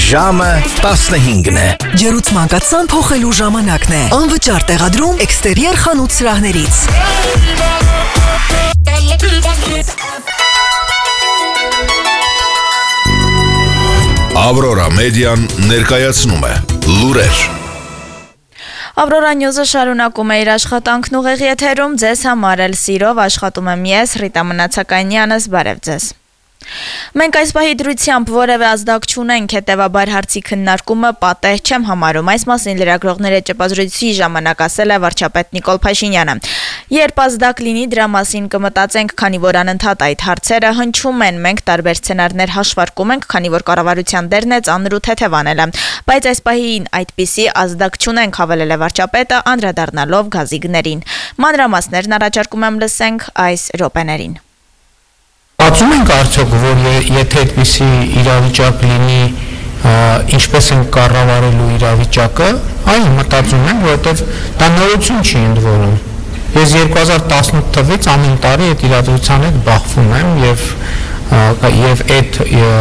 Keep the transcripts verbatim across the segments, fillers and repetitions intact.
Ժամը տասնհինգն է։ Ջերուցմանկացան փոխելու ժամանակն է։ Անվճար տեղադրում էքստերիեր խանութ սրահներից։ Ավրորա մեդիան ներկայացնում է լուրեր։ Ավրորա Նյուզը շարունակում է իր աշխատանքն ուղիղ եթերում, ձեզ համար էլ սիրով աշխատում եմ ես, Ռիտա Մնացականյանս, բարև ձեզ։ Մենք այս պահի դրությամբ որևէ ազդակ չունենք, հետևաբար հարցի քննարկումը պատեհ չեմ համարում, այս մասին լրագրողների ճեպազրույցի ժամանակ ասել է վարչապետ Նիկոլ Փաշինյանը։ Երբ ազդակ լինի, դրա մասին կմտածենք, քանի որ անընդհատ այդ հարցերը հնչում են, մենք տարբեր սցենարներ հաշվարկում ենք, քանի որ կառավարության դերն է ծանր ու թեթև անելը, բայց այս պահին այդպիսի ազդակ չունենք, հավելել է վարչապետը, անդրադառնալով գազի գներին։ Մանրամասներն առաջարկում եմ լսենք այս րոպեներին։ Կարծում ենք արդյոք, որ եթե այդպիսի իրավիճակ լինի, ինչպես են կառավարելու իրավիճակը, այո, մտածում եմ, որովհետև դա նորություն չի ընդ որում։ Ես երկու հազար տասնութ թվականից ամեն տարի այդ իրադրության հետ բախվում եմ եւ եւ այդ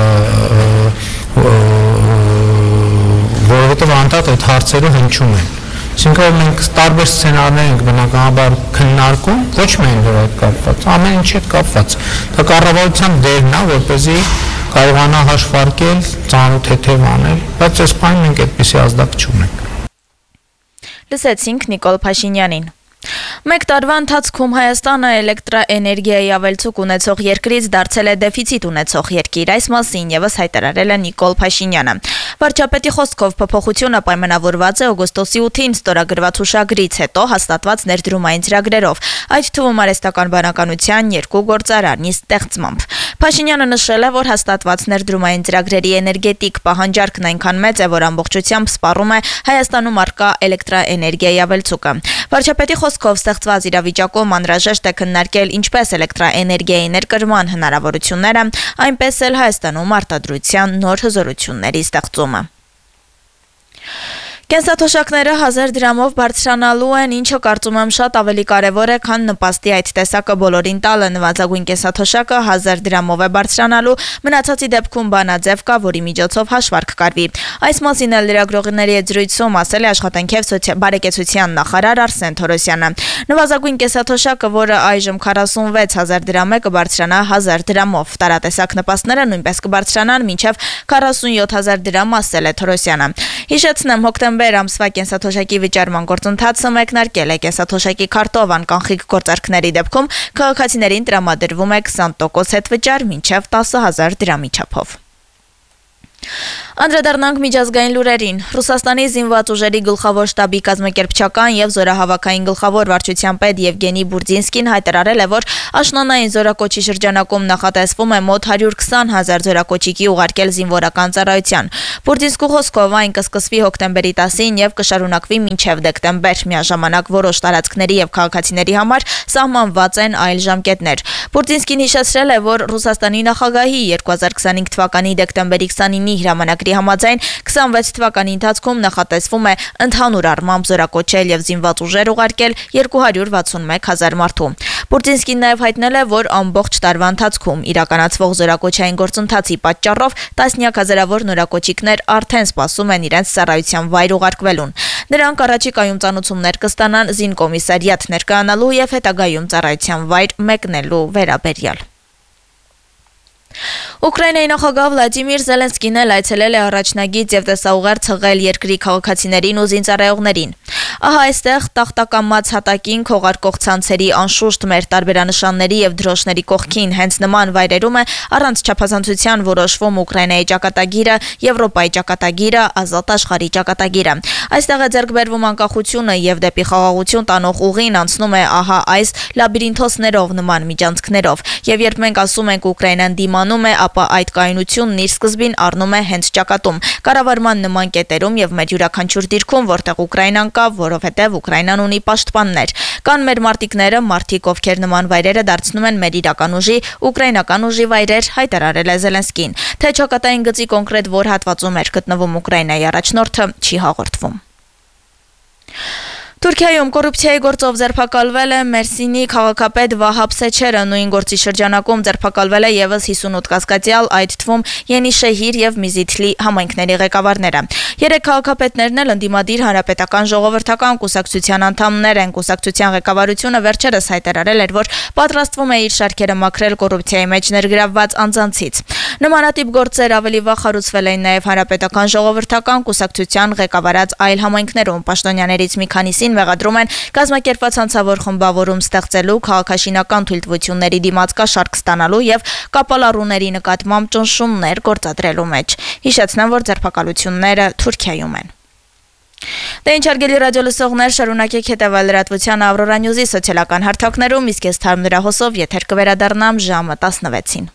որովհետև անդադ այդ հարցերը հնչում են։ Այսինքն մենք տարբեր սցենարներ ենք բնականաբար քննարկում, ոչ միայն որ այդ կապված, ամեն ինչ հետ կապված։ Դա կառավարության դերն է, որպեսզի կարողանա հաշվարկել, ծանոթ-թեթև անել, բայց այս բանը մենք այդպիսի ազդակ չունենք։ Լսեցինք Նիկոլ Փաշինյանին։ Մեկ տարվա ընթացքում Հայաստանը էլեկտրաէներգիայի ավելցուկ ունեցող երկրից դարձել է դեֆիցիտ ունեցող երկիր, այս մասին ևս հայտարարել է Նիկոլ Փաշինյանը։ Վարչապետի խոսքով փոփոխությունը պայմանավորված է օգոստոսի ութին ստորագրված հուշագրից հետո հաստատված ներդրումային ծրագրերով, այդ թվում արհեստական բանականության երկու գործարանի ստեղծմամբ։ Փաշինյանը նշել է, որ հաստատված ներդրումային ծրագրերի էներգետիկ պահանջարկն այնքան մեծ է, որ ամբողջությամբ սպառում է Հայաստանում առկա էլեկտրաէներգիայի ավելցուկը։ Վարչապետի խոսքով ստեղծված իրավիճակում անհրաժեշտ է քննարկել ինչպես էլեկտրաէներգիայի ներկրման հնարավորությունները, այնպես էլ Հայաստանում արտադրության նոր հզորությունների ստեղծումը։ Կենսաթոշակները հազար դրամով բարձրանալու են, ինչը կարծում եմ շատ ավելի կարևոր է, քան նպաստի այդ տեսակը բոլորին տալը, նվազագույն կենսաթոշակը հազար դրամով է բարձրանալու, մնացածի դեպքում բանաձև կա, որի միջոցով հաշվարկ կարվի։ Այս մասին էլ լրագրողների հետ զրույցում ասել է աշխատանքի և բարեկեցության նախարար Արսեն Թորոսյանը։ Նվազագույն կենսաթոշակը, որը այժմ քառասունվեց հազար դրամ է, կբարձրանա հազար դրամով, տարատեսակ նպաստները նույնպես կբարձրանան մինչև քառասունյոթ հազար դրամ, ասել է Թորոսյանը։ Հիշեցնեմ, հոկտեմբեր ամսվա կենսաթոշակի վիճարման գործընթացը մեկնարկել է, կենսաթոշակի քարտով անկանխիկ գործարքների դեպքում քաղաքացիներին տրամադրվում է քսան տոկոս հետվճար մինչև տասը հազար դրամի չափով։ Անդրադառնանք միջազգային լուրերին։ Ռուսաստանի զինված ուժերի գլխավոր շտաբի կազմակերպչական և զորահավաքային գլխավոր վարչության պետ Եվգենի Բուրդինսկին հայտարարել է, որ աշնանային զորակոչի շրջանակում նախատեսվում է մոտ հարյուր քսան հազար զորակոչիկի ուղարկել զինվորական ծառայության։ Բուրդինսկու խոսքով այն կսկսվի հոկտեմբերի տասին և կշարունակվի մինչև դեկտեմբեր։ Միաժամանակ որոշ տարածքների և քաղաքացիների համար սահմանված են այլ ժամկետներ։ Բուրդինսկին հիշեցրել է, որ Ռուսաստանի նախագահի երկու հազար քսանհինգ թվականի դեկտեմբերի քսանինի հրամանագրի համաձայն քսանվեց թվականի ընթացքում նախատեսվում է ընդհանուր առմամբ զորակոչել և զինված ուժեր ուղարկել երկու հարյուր վաթսունմեկ հազար մարդու։ Բուրդինսկին նաև հայտնել է, որ ամբողջ տարվա ընթացքում իրականացվող զորակոչային գործընթացի պատճառով տասնյակ հազարավոր նորակոչիկներ արդեն սպասում են իրենց ծառայության վայր ուղարկվելուն։ Նրանք առաջիկայում ծանոթություններ կստանան զինկոմիսարիատ ներկայանալու և հետագայում ծառայության վայր մեկնելու վերաբերյալ։ Ուկրաինայի նախագահ Վլադիմիր Զելենսկին էլ այցելել է առաջնագիծ և տեսաուղերձ հղել երկրի քաղաքացիներին ու զինծառայողներին։ Ահա այստեղ տախտակամած հատակին քողարկող ցանցերի անշուշտ մեր տարբերանշանների և դրոշների կողքին հենց նման վայրերում է առանց չափազանցության որոշվում Ուկրաինայի ճակատագիրը, Եվրոպայի ճակատագիրը, ազատ աշխարհի ճակատագիրը։ Այստեղ է ձեռք բերվում անկախությունը և դեպի խաղաղություն տանող ուղին անցնում է ահա այս լաբիրինթոսներով նման միջանցքներով։ Եվ երբ մենք ասում ենք Ուկրաինան դիմանում է, ապա այդ կայունությունն իր սկզբին առնում է հենց ճակատում, կառավարման նման կետերում և մեր յուրաքանչյուր դիրքում, որտեղ Ուկրաինան կա, որովհետև Ուկրաինան ունի պաշտպաններ։ Կան մեր մարտիկները, մարդիկ, ովքեր նման վայրերը դարձնում են մեր իրական ուժի, ուկրաինական ուժի վայրեր, հայտարարել է Զելենսկին։ Թե ճակատային գծի կոնկրետ որ հատվածում էր գտնվում Ուկրաինայի առաջնորդը, չի հաղորդվում։ Թուրքիայում կոռուպցիայի գործով ձերբակալվել է Մերսինի քաղաքապետ Վահաբ Սեչերը, նույն գործի շրջանակում ձերբակալվել է եւս հիսունութ կասկածյալ, այդ թվում Ենիշեհիր եւ Միզիթլի համայնքների ղեկավարները։ Երեք քաղաքապետներն էլ ընդդիմադիր Հանրապետական ժողովրդական կուսակցության անդամներ են։ Կուսակցության ղեկավարությունը վերջերս հայտարարել էր, որ պատրաստվում է իր շարքերը մաքրել կոռուպցիայի մեջ ներգրավված անձանցից։ Նմանատիպ գործեր ավելի վաղ հարուցվել էին նաեւ Հանրապետական ժողովրդական կուսակցության ղեկավարած այլ համայնքներում։ Պաշտոնյաներից մի քանիսին մեղադրում են կազմակերպված հանցավոր խմբավորում ստեղծելու, քաղաքաշինական թույլտվությունների դիմաց կաշառք ստանալու եւ կապալառուների նկատմամբ ճնշումներ գործադրելու մեջ։ Հիշեցնեմ, որ ձերբակալությունները Թուրքիայում են։ Դե ինչ արգելի ռադիո լսողներ, շարունակեք հետևել լրատվության Ավրորա Նյուզի սոցիալական հարթակներում, իսկ ես Թարմ Նրահոսով եթեր կվերադառնամ ժամը տասնվեցին։